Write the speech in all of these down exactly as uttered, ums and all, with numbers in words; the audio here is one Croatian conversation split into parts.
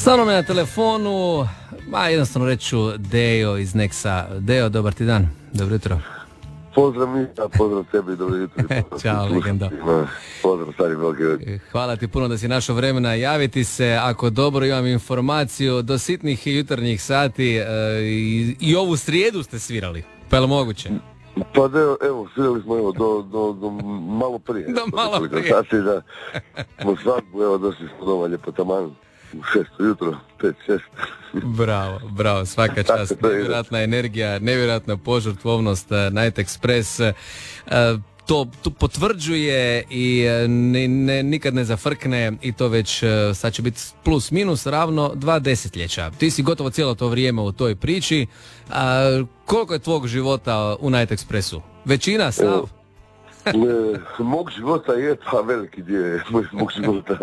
Sa mnom je na telefonu, ma jednostavno reću, Dejo iz Nexa. Dejo, dobar ti dan, dobro jutro. Pozdrav mi, a pozdrav tebi, dobro jutro. Ćao, legendo. Pozdrav, stari veliki. Hvala ti puno da si našao vremena javiti se. Ako dobro imam informaciju, do sitnih jutarnjih sati e, i, i ovu srijedu ste svirali, pa je li moguće? Pa da, evo, svirali smo evo, do, do, do malo prije. Do malo prije. Sati da smo svadbu, evo, došli smo doma lijepo taman. U šest jutro, pet, šest. Bravo, bravo, svaka čast. Nevjerojatna energija, nevjerojatna požrtvovnost, Night Express. To, to potvrđuje i ne, ne, nikad ne zafrkne i to već sad će biti plus minus ravno dva desetljeća. Ti si gotovo cijelo to vrijeme u toj priči. A, koliko je tvog života u Night Expressu? Većina, sav? Ne, mog života je pa veliki dio je mog života.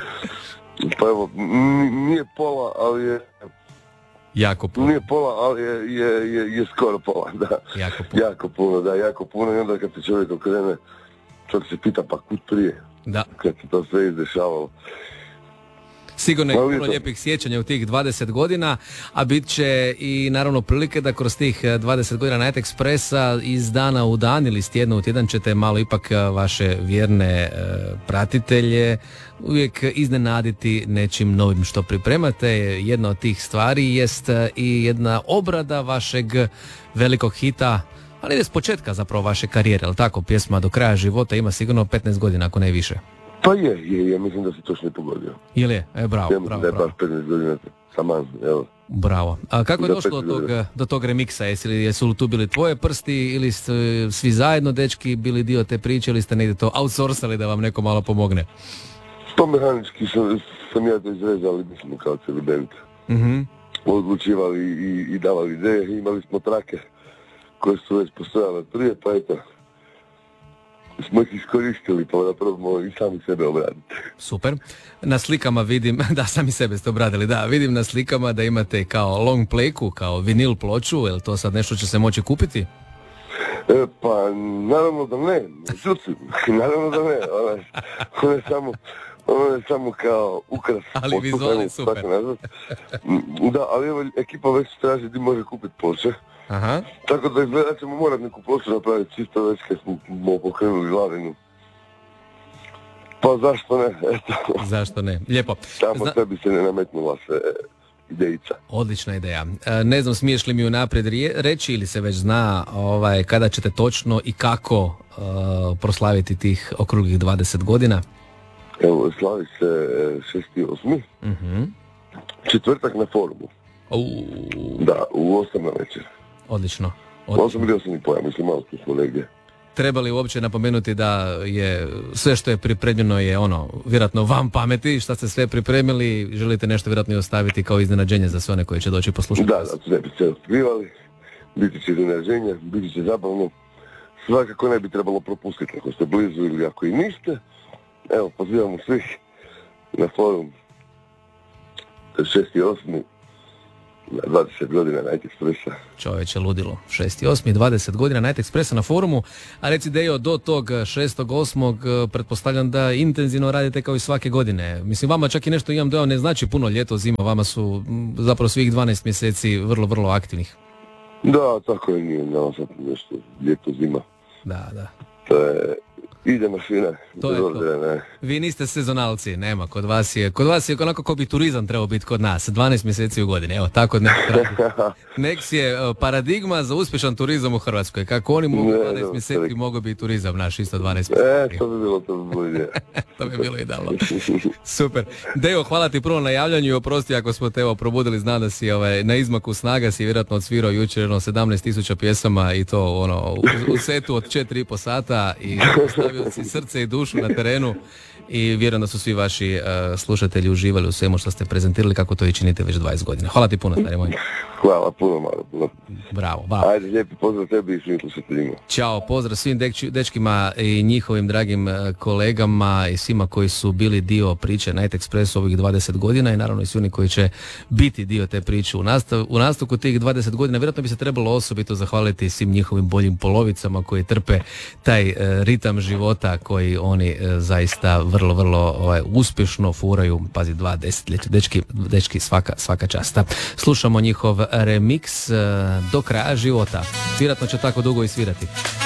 Pa evo, nije pola, ali je... Jako puno. Nije pola, ali je, je, je, je skoro pola, da. Jako puno. Jako puno, da, jako puno. I onda kad se čovjek okrene, čovjek se pita pa kud prije. Da. Kad se to sve izdešavalo. Sigurno je puno lijepih sjećanja u tih dvadeset godina, a bit će i naravno prilike da kroz tih dvadeset godina Night Expressa iz dana u dan ili iz tjedna u tjedan ćete malo ipak vaše vjerne e, pratitelje uvijek iznenaditi nečim novim što pripremate. Jedna od tih stvari jest i jedna obrada vašeg velikog hita, ali ide s početka zapravo vaše karijere, ali tako, pjesma Do kraja života ima sigurno petnaest godina, ako ne više. Pa je, je, je, mislim da si točno i pogodio. Ili je? E, bravo, ja bravo, da je bravo. baš petnaest godina, saman, evo. Bravo. A kako je Da, došlo do tog, godina. do tog remiksa? Jesu li, jesu li tu bili tvoje prsti ili ste svi zajedno, dečki, bili dio te priče ili ste negdje to outsourcali da vam neko malo pomogne? To mehanički sam, sam ja to izrezali, mislim, kao cijeli band. Mhm. Odlučivali i, i davali ideje, imali smo trake koje su već postojale prije, pa eto, smo ih iskoristili, pa da probamo i sami sebe obraditi. Super. Na slikama vidim, da sami sebe ste obradili, da, vidim na slikama da imate kao long playku, kao vinil ploču, je li to sad nešto će se moći kupiti? E, pa, naravno da ne, međutim, naravno da ne, ona je, ona je samo, ona je samo kao ukras. Ali vizualni super. Da, ali evo, ekipa već traži gdje može kupiti ploče. Aha. Tako da izgleda ćemo morati neku ploču napraviti čisto već kad smo pokrenuli lavinu. Pa zašto ne, eto. Zašto ne? Lijepo. Samo Zna... sebi se ne nametnula se idejica. Odlična ideja. E, ne znam, smiješ li mi unaprijed reći ili se već zna ovaj, kada ćete točno i kako uh, proslaviti tih okruglih dvadeset godina? Evo, slavi se šesti osmi Mhm. Četvrtak na forumu. U... Da, u osam na večer. Odlično. Odlično. osam ili osam i poja, mislim, malo tu smo negdje. Treba li uopće napomenuti da je sve što je pripremljeno je ono, vjerojatno vam pameti, šta ste sve pripremili, želite nešto vjerojatno i ostaviti kao iznenađenje za sve one koji će doći poslušati? Da, da, sve bi se otkrivali, biti će iznenađenja, biti će zabavno. Svakako ne bi trebalo propustiti ako ste blizu ili ako i niste. Evo, pozivamo svih na forum šesti osmi dvadeset godina Night Expressa. Čovječe, ludilo. šesti osmi dvadeset godina Night Expressa na forumu. A reci, Dejo, do tog šestog osmog pretpostavljam da intenzivno radite kao i svake godine. Mislim, vama čak i nešto imam dojam, ne znači puno ljeto, zima, vama su zapravo svih dvanaest mjeseci vrlo, vrlo aktivnih. Da, tako je, nije nama sad nešto ljeto, zima. Da, da. To je, ide mašina. To je to. Ne. Vi niste sezonalci, nema, kod vas je, kod vas je onako kao bi turizam trebao biti kod nas, dvanaest mjeseci u godini, evo, tako Nex radi. Nex je paradigma za uspješan turizam u Hrvatskoj, kako oni mogu dvanaest ne, mjeseci, mogu biti turizam naš isto dvanaest mjeseci. E, to bi bilo, to bi bilo ideja. To bi bilo idealno. Super. Dejo, hvala ti puno na javljanju i oprosti ako smo te evo probudili, znam da si ovaj, na izmaku snaga, si vjerojatno odsvirao jučer ono, sedamnaest tisuća pjesama i to ono, u, u setu od četiri i pol sata i stavio si srce i dušu na terenu i vjerujem da su svi vaši uh, slušatelji uživali u svemu što ste prezentirali kako to i činite već dvadeset godina. Hvala ti puno, stari moj. Hvala, puno malo, puno. Bravo, bravo. Ajde, lijepi pozdrav tebi i svim slušateljima. Ćao, pozdrav svim dečki, dečkima i njihovim dragim kolegama i svima koji su bili dio priče Night Expressu ovih dvadeset godina i naravno i svi oni koji će biti dio te priče u, nastav, u nastavku tih dvadeset godina. Vjerojatno bi se trebalo osobito zahvaliti svim njihovim boljim polovicama koji trpe taj e, ritam života koji oni e, zaista vrlo, vrlo ovaj, uspješno furaju. Pazi, dva desetljeća. Dečki, dečki svaka, svaka časta. Slušamo njihov remix e, do kraja života. Vjerojatno će tako dugo i svirati.